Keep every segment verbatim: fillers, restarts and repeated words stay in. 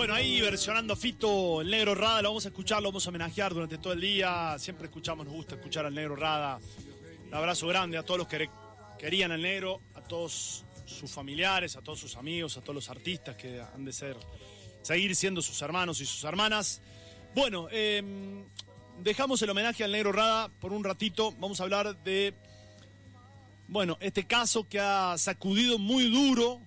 Bueno, ahí versionando Fito, el Negro Rada, lo vamos a escuchar, lo vamos a homenajear durante todo el día. Siempre escuchamos, nos gusta escuchar al Negro Rada. Un abrazo grande a todos los que querían al Negro, a todos sus familiares, a todos sus amigos, a todos los artistas que han de ser, seguir siendo sus hermanos y sus hermanas. Bueno, eh, dejamos el homenaje al Negro Rada por un ratito. Vamos a hablar de, bueno, este caso que ha sacudido muy duro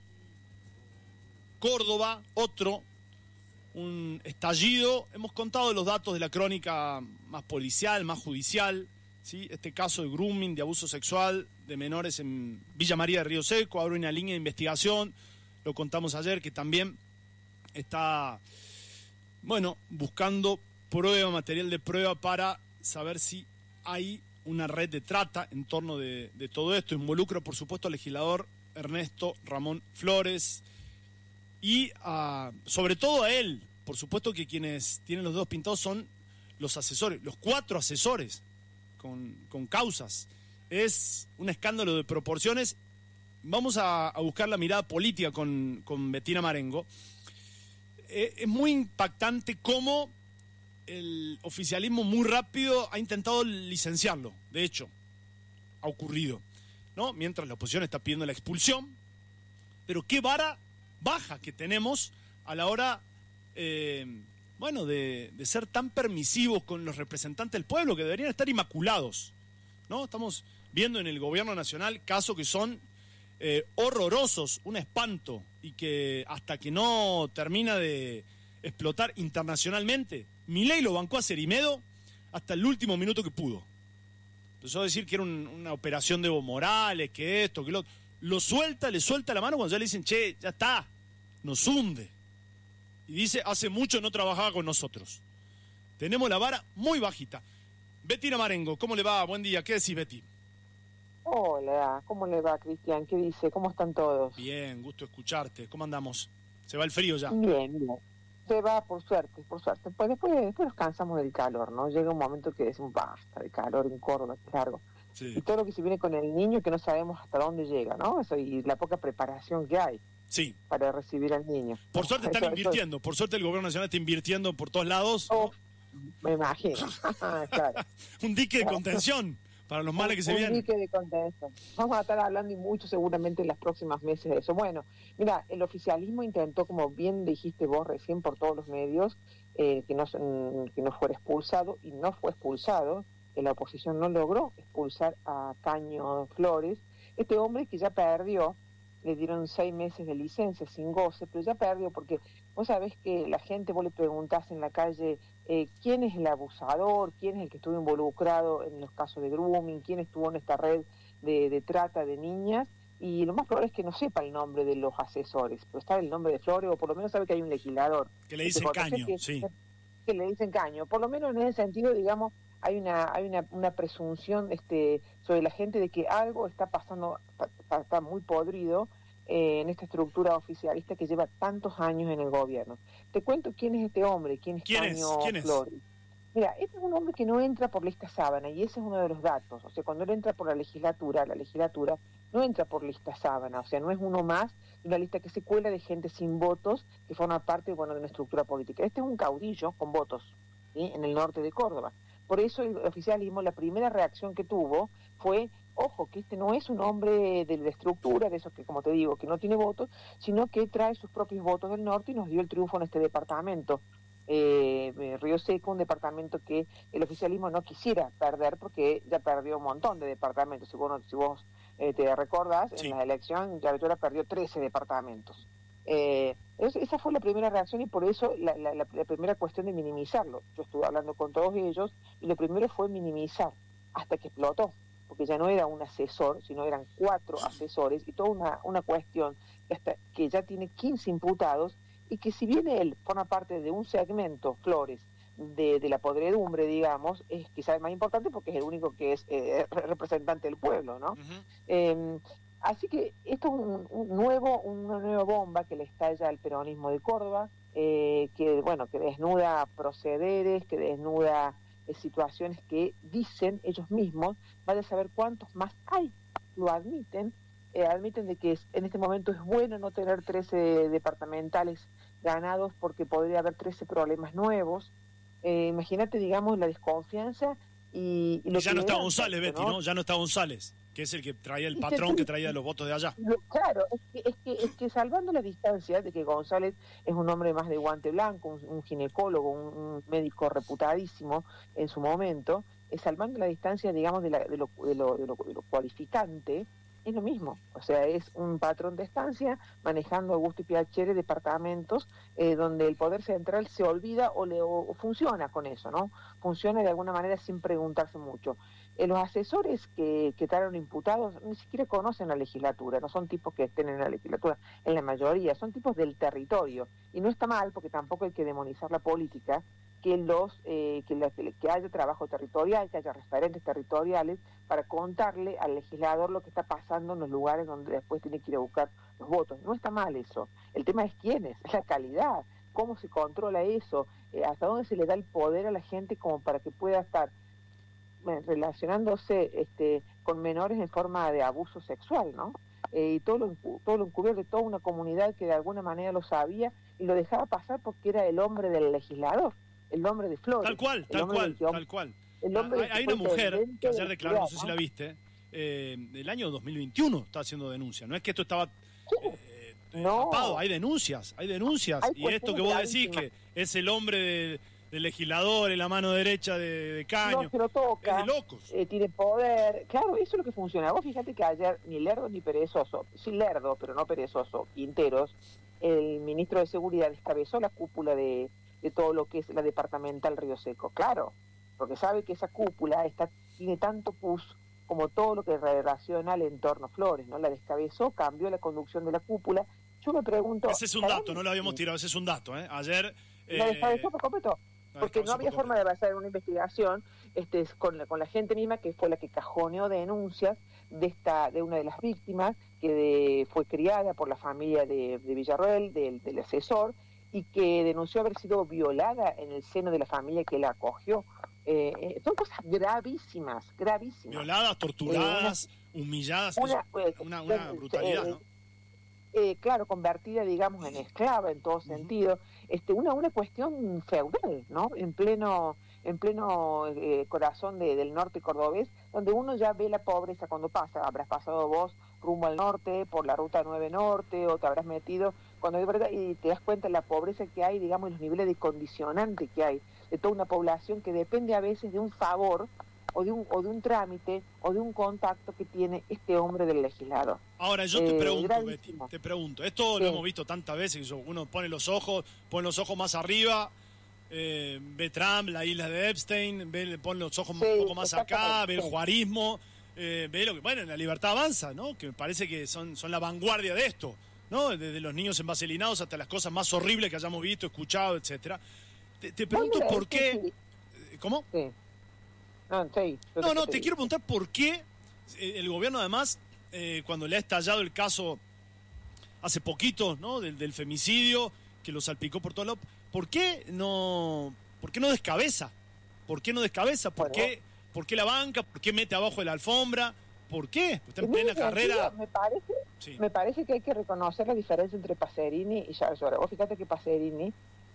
Córdoba, otro, un estallido. Hemos contado los datos de la crónica más policial, más judicial, ¿sí? Este caso de grooming, de abuso sexual de menores en Villa María de Río Seco, abre una línea de investigación, lo contamos ayer, que también está, bueno, buscando prueba, material de prueba para saber si hay una red de trata en torno de, de todo esto. Involucra, por supuesto, al legislador Ernesto Ramón Flores y a, sobre todo a él. Por supuesto que quienes tienen los dedos pintados son los asesores, los cuatro asesores con, con causas. Es un escándalo de proporciones. Vamos a, a buscar la mirada política con, con Bettina Marengo. Eh, es muy impactante cómo el oficialismo muy rápido ha intentado licenciarlo. De hecho, ha ocurrido, ¿no? Mientras la oposición está pidiendo la expulsión. Pero qué vara baja que tenemos a la hora, eh, bueno, de, de ser tan permisivos con los representantes del pueblo, que deberían estar inmaculados, ¿no? Estamos viendo en el gobierno nacional casos que son eh, horrorosos, un espanto, y que hasta que no termina de explotar internacionalmente, Milei lo bancó a Cerimedo hasta el último minuto que pudo. Empezó a decir que era un, una operación de Evo Morales, que esto, que lo otro. Lo suelta, le suelta la mano cuando ya le dicen, che, ya está, nos hunde. Y dice, hace mucho no trabajaba con nosotros. Tenemos la vara muy bajita. Bettina Marengo, ¿cómo le va? Buen día, ¿qué decís, Betty? Hola, ¿cómo le va, Cristian? ¿Qué dice? ¿Cómo están todos? Bien, gusto escucharte. ¿Cómo andamos? ¿Se va el frío ya? Bien, bien. Se va, por suerte, por suerte. Pues después, después nos cansamos del calor, ¿no? Llega un momento que decimos, basta de calor en Córdoba, es largo. Sí. Y todo lo que se viene con el niño que no sabemos hasta dónde llega, ¿no? Eso, y la poca preparación que hay sí. para recibir al niño. Por suerte están eso, invirtiendo, eso... por suerte el gobierno nacional está invirtiendo por todos lados. Oh, me imagino, claro. Un dique de contención para los males que se un vienen. Un dique de contención. Vamos a estar hablando y mucho seguramente en los próximos meses de eso. Bueno, mira, el oficialismo intentó, como bien dijiste vos recién por todos los medios, eh, que, no, que no fuera expulsado, y no fue expulsado. La oposición no logró expulsar a Caño Flores, este hombre que ya perdió, le dieron seis meses de licencia sin goce, pero ya perdió porque vos sabés que la gente, vos le preguntás en la calle eh, quién es el abusador, quién es el que estuvo involucrado en los casos de grooming, quién estuvo en esta red de, de trata de niñas, y lo más probable es que no sepa el nombre de los asesores, pero está el nombre de Flores, o por lo menos sabe que hay un legislador. Que le dicen Caño, que, sí. Que le dicen Caño, por lo menos en ese sentido, digamos, hay una hay una, una presunción este sobre la gente de que algo está pasando, está muy podrido eh, en esta estructura oficialista que lleva tantos años en el gobierno. Te cuento quién es este hombre, quién es ¿Quién Caño es? ¿Quién Flores. Es? Mira, este es un hombre que no entra por lista sábana, y ese es uno de los datos. O sea, cuando él entra por la legislatura, la legislatura no entra por lista sábana, o sea, no es uno más de una lista que se cuela de gente sin votos que forma parte, bueno, de una estructura política. Este es un caudillo con votos, ¿sí? En el norte de Córdoba. Por eso el oficialismo, la primera reacción que tuvo fue, ojo, que este no es un hombre de la estructura, de esos que, como te digo, que no tiene votos, sino que trae sus propios votos del norte y nos dio el triunfo en este departamento. Eh, Río Seco, un departamento que el oficialismo no quisiera perder porque ya perdió un montón de departamentos. Si vos, si vos eh, te recordás, sí. En la elección Yabetora perdió trece departamentos. Eh, esa fue la primera reacción y por eso la, la, la, la primera cuestión de minimizarlo. Yo estuve hablando con todos ellos y lo primero fue minimizar hasta que explotó, porque ya no era un asesor, sino eran cuatro asesores y toda una, una cuestión que, hasta, que ya tiene quince imputados y que si bien él forma parte de un segmento, Flores, de, de la podredumbre, digamos, es quizás el más importante porque es el único que es eh, representante del pueblo, ¿no? Uh-huh. Eh, Así que esto es un, un nuevo, una nueva bomba que le estalla al peronismo de Córdoba, eh, que bueno, que desnuda procederes, que desnuda eh, situaciones que dicen ellos mismos, vaya a saber cuántos más hay, lo admiten, eh, admiten de que es, en este momento es bueno no tener trece departamentales ganados porque podría haber trece problemas nuevos. Eh, imagínate, digamos, la desconfianza y, y lo y ya que no está da, González, Betty, ¿no? ¿no? Ya no está González, que es el que traía el Y patrón que, que traía los votos de allá. lo, claro, es que, es, que, es que salvando la distancia de que González es un hombre más de guante blanco, un, un ginecólogo, un, un médico reputadísimo en su momento, eh, salvando la distancia, digamos, de, la, de, lo, de, lo, de, lo, de lo cualificante, es lo mismo. O sea, es un patrón de estancia manejando a gusto y piacere departamentos eh, donde el poder central se olvida o, le, o, o funciona con eso, ¿no? Funciona de alguna manera sin preguntarse mucho. Eh, los asesores que quedaron imputados ni siquiera conocen la legislatura, no son tipos que estén en la legislatura, en la mayoría, son tipos del territorio. Y no está mal, porque tampoco hay que demonizar la política, que los eh, que, la, que haya trabajo territorial, que haya referentes territoriales para contarle al legislador lo que está pasando en los lugares donde después tiene que ir a buscar los votos. No está mal eso. El tema es quiénes, es la calidad, cómo se controla eso, eh, hasta dónde se le da el poder a la gente como para que pueda estar eh, relacionándose este, con menores en forma de abuso sexual, ¿no? Eh, y todo lo, todo lo encubierto de toda una comunidad que de alguna manera lo sabía y lo dejaba pasar porque era el hombre del legislador, el hombre de Flores. Tal cual, tal cual, que, tal cual. El hombre hay, hay una mujer que ayer declaró, no sé si la viste, eh, el año dos mil veintiuno está haciendo denuncia. No es que esto estaba eh, no. tapado, hay denuncias, hay denuncias. Hay y esto que vos decís que es el hombre de, del legislador en la mano derecha de, de Caño, no se lo toca, es de locos. Eh, tiene poder. Claro, eso es lo que funciona. Vos fíjate que ayer ni lerdo ni perezoso, sí lerdo, pero no perezoso, Quinteros, el ministro de Seguridad descabezó la cúpula de, de todo lo que es la departamental Río Seco. Claro, porque sabe que esa cúpula está, tiene tanto pus como todo lo que relaciona al entorno Flores, ¿no? La descabezó, cambió la conducción de la cúpula. Yo me pregunto... Ese es un dato, no lo habíamos tirado, ese es un dato, ¿eh? Ayer... La eh, descabezó por completo, porque no había forma de hacer una investigación este, con, la, con la gente misma, que fue la que cajoneó denuncias de esta de una de las víctimas, que de, fue criada por la familia de, de Villarroel, del, del asesor, y que denunció haber sido violada en el seno de la familia que la acogió. Eh, eh, son cosas gravísimas, gravísimas. Violadas, torturadas, eh, una, humilladas, una, es una, una brutalidad, eh, ¿no? Eh, claro, convertida, digamos, en esclava en todo uh-huh. sentido. Este, una, una cuestión feudal, ¿no? En pleno, en pleno eh, corazón de, del norte cordobés, donde uno ya ve la pobreza cuando pasa. Habrás pasado vos rumbo al norte, por la ruta nueve norte, o te habrás metido cuando hay verdad, y te das cuenta de la pobreza que hay, digamos, los niveles de condicionante que hay, de toda una población que depende a veces de un favor, o de un, o de un trámite, o de un contacto que tiene este hombre del legislador. Ahora, yo te eh, pregunto, Betty, te pregunto, esto sí. lo hemos visto tantas veces, uno pone los ojos, pone los ojos más arriba, eh, ve Trump, la isla de Epstein, ve, pone los ojos sí, un poco más acá, ve el juarismo, eh, ve lo que, bueno, la libertad avanza, ¿no? Que me parece que son, son la vanguardia de esto, ¿no? Desde los niños envaselinados hasta las cosas más horribles que hayamos visto, escuchado, etcétera. Te, te pregunto bueno, por qué... Sí. ¿Cómo? Sí. No, sí, no, no, te, te quiero preguntar por qué el gobierno, además, eh, cuando le ha estallado el caso hace poquito, ¿no? Del, del femicidio, que lo salpicó por todo lado, ¿por qué no, por qué no descabeza? ¿Por qué no descabeza? ¿Por, bueno, qué, ¿Por qué la banca? ¿Por qué mete abajo de la alfombra? ¿Por qué? Está en plena carrera. Me parece, sí. me parece que hay que reconocer la diferencia entre Pacerini y Charles Soria. Vos fíjate que Pacerini,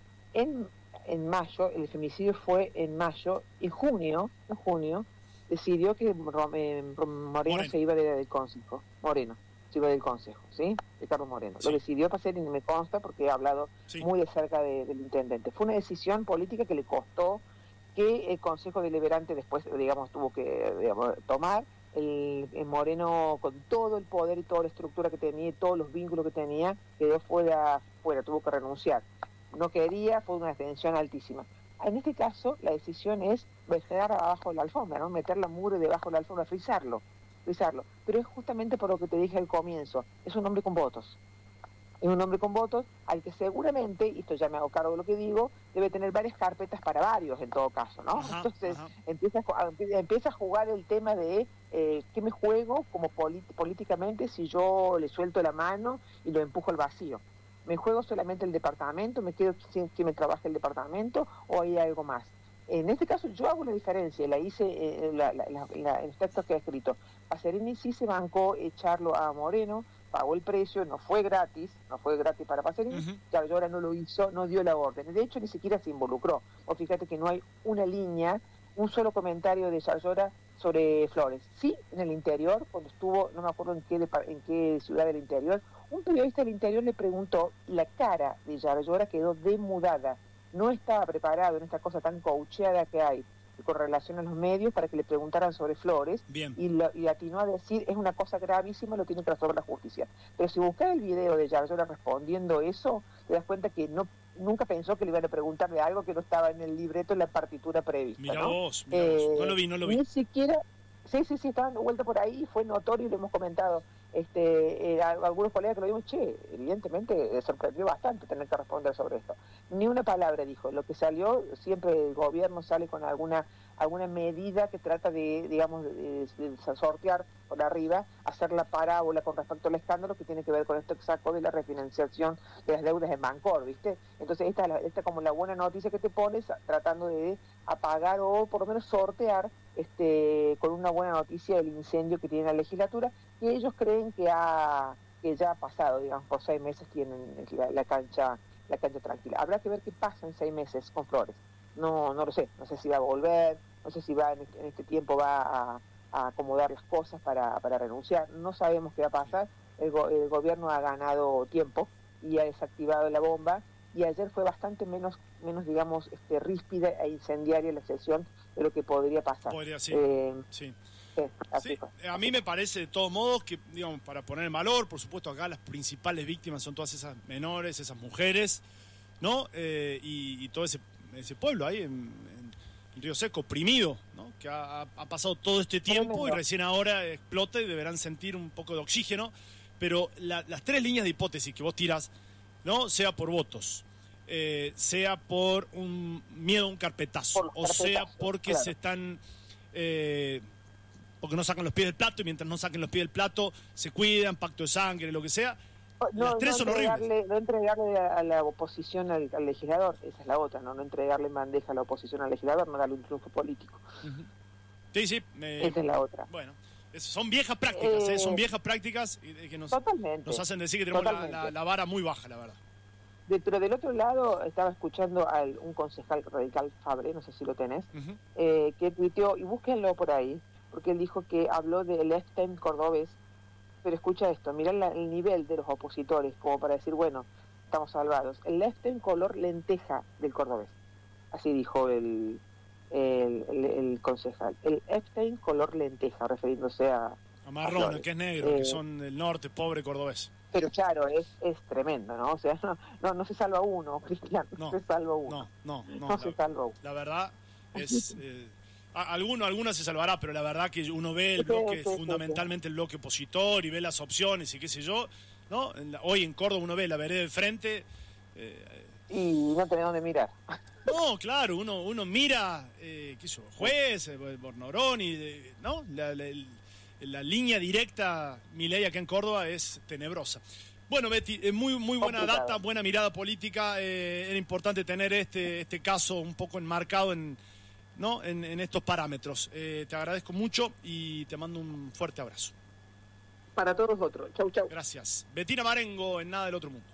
en, en mayo, el femicidio fue en mayo, y junio, en junio, decidió que Moreno, Moreno se iba de, del Consejo. Moreno se iba del Consejo, ¿sí? Ricardo Moreno. Sí. Lo decidió Pacerini, me consta, porque he hablado sí. muy de cerca de, del intendente. Fue una decisión política que le costó que el Consejo Deliberante después, digamos, tuvo que digamos, tomar. El, el Moreno, con todo el poder y toda la estructura que tenía y todos los vínculos que tenía, quedó fuera, fuera, tuvo que renunciar. No quería, fue una tensión altísima. En este caso, la decisión es dejar abajo de la alfombra, ¿no? Meter la mugre debajo de la alfombra, frizarlo, frizarlo. Pero es justamente por lo que te dije al comienzo, es un hombre con votos. Es un hombre con votos al que seguramente, y esto ya me hago cargo de lo que digo, debe tener varias carpetas para varios en todo caso, ¿no? Ajá, Entonces ajá. Empieza, a, empieza a jugar el tema de eh, ¿qué me juego como políticamente si yo le suelto la mano y lo empujo al vacío? ¿Me juego solamente el departamento? ¿Me quedo sin que me trabaje el departamento? ¿O hay algo más? En este caso yo hago una diferencia, la hice eh, la, la, la, la, el texto que he escrito. Pacerini sí se bancó echarlo a Moreno pagó el precio, no fue gratis, no fue gratis para Pacerini, uh-huh. Yarlora no lo hizo, no dio la orden. De hecho, ni siquiera se involucró. O fíjate que no hay una línea, un solo comentario de Yarlora sobre Flores. Sí, en el interior, cuando estuvo, no me acuerdo en qué, en qué ciudad del interior, un periodista del interior le preguntó, la cara de Yarlora quedó demudada. No estaba preparado en esta cosa tan coacheada que hay con relación a los medios para que le preguntaran sobre Flores. Bien. Y, lo, y atinó a decir, es una cosa gravísima, lo tiene que resolver la justicia. Pero si buscas el video de Yarlora respondiendo eso, te das cuenta que no nunca pensó que le iban a preguntar de algo que no estaba en el libreto, en la partitura prevista. Mira ¿no? vos, mira eh, vos. No lo vi, no lo vi. Ni siquiera, sí, sí, sí, estaba dando vuelta por ahí, fue notorio y lo hemos comentado. Este, eh, algunos colegas que lo vimos, che, evidentemente eh, sorprendió bastante tener que responder sobre esto. Ni una palabra dijo. Lo que salió, siempre el gobierno sale con alguna alguna medida que trata de, digamos, de, de, de sortear por arriba, hacer la parábola con respecto al escándalo que tiene que ver con esto que sacó de la refinanciación de las deudas de Bancor, ¿viste? Entonces esta es esta como la buena noticia que te pones tratando de apagar o por lo menos sortear este con una buena noticia el incendio que tiene la legislatura, que ellos creen que ha que ya ha pasado, digamos, por seis meses tienen la, la cancha la cancha tranquila. Habrá que ver qué pasa en seis meses con Flores. No no lo sé, no sé si va a volver, no sé si va en este, en este tiempo va a, a acomodar las cosas para, para renunciar, no sabemos qué va a pasar. El, go, el gobierno ha ganado tiempo y ha desactivado la bomba, y ayer fue bastante menos, menos digamos, este, ríspida e incendiaria la sesión de lo que podría pasar. Podría, sí. Eh, sí. Sí, así sí, fue. A mí me parece de todos modos que, digamos, para poner en valor, por supuesto acá las principales víctimas son todas esas menores, esas mujeres, ¿no? Eh, y, y todo ese, ese pueblo ahí en, en Río Seco, oprimido, ¿no? Que ha, ha pasado todo este tiempo Tremendo. Y recién ahora explota y deberán sentir un poco de oxígeno. Pero la, las tres líneas de hipótesis que vos tirás, ¿no? Sea por votos, eh, sea por un miedo a un carpetazo, por o carpetazo, sea porque claro. se están... Eh, porque no sacan los pies del plato, y mientras no saquen los pies del plato se cuidan, pacto de sangre, lo que sea. No, las tres no son entregarle, horribles. No entregarle a la oposición al, al legislador, esa es la otra, ¿no? No entregarle en bandeja a la oposición al legislador, no darle un triunfo político. Uh-huh. Sí, sí. Eh, esa es la otra. Bueno, es, son viejas prácticas, eh, ¿eh? Son viejas prácticas que nos, nos hacen decir que tenemos la, la, la vara muy baja, la verdad. De, pero del otro lado estaba escuchando a un concejal radical, Fabre, no sé si lo tenés, uh-huh. eh, que tuiteó, y búsquenlo por ahí, porque él dijo que habló del Epstein cordobés, pero escucha esto, mirá la, el nivel de los opositores, como para decir, bueno, estamos salvados. El Epstein color lenteja del cordobés, así dijo el, el, el, el concejal. El Epstein color lenteja, refiriéndose a... A marrón, a que es negro, eh, que son del norte, pobre cordobés. Pero claro, es, es tremendo, ¿no? O sea, no, no, no se salva uno, Cristian, no, no se salva uno. No, no, no. No la, se salva uno. La verdad es... Eh, alguno, alguna se salvará, pero la verdad que uno ve el bloque, sí, sí, fundamentalmente sí, sí. el bloque opositor, y ve las opciones y qué sé yo, ¿no? En la, hoy en Córdoba uno ve la vereda de frente. Eh, y no tenés dónde mirar. No, claro, uno uno mira, eh, qué sé yo, juez, eh, Bornoroni, ¿no? La, la, la línea directa Milei acá en Córdoba es tenebrosa. Bueno, Betty, eh, muy muy buena Complicado. data, buena mirada política. Eh, era importante tener este, este caso un poco enmarcado en... ¿no? en, en estos parámetros. Eh, te agradezco mucho y te mando un fuerte abrazo. Para todos nosotros. Chau, chau. Gracias. Bettina Marengo en Nada del Otro Mundo.